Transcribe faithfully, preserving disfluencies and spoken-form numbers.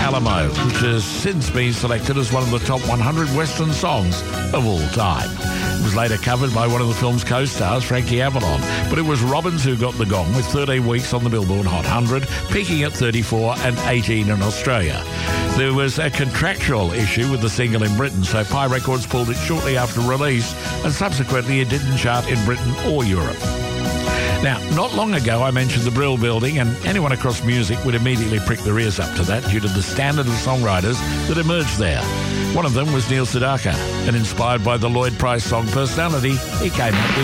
Alamo, which has since been selected as one of the top one hundred Western songs of all time. It was later covered by one of the film's co-stars, Frankie Avalon, but it was Robbins who got the gong with thirteen weeks on the Billboard Hot one hundred, peaking at thirty-four and eighteen in Australia. There was a contractual issue with the single in Britain, so Pye Records pulled it shortly after release, and subsequently it didn't chart in Britain or Europe. Now, not long ago I mentioned the Brill Building, and anyone across music would immediately prick their ears up to that due to the standard of songwriters that emerged there. One of them was Neil Sedaka, and inspired by the Lloyd Price song Personality, he came up with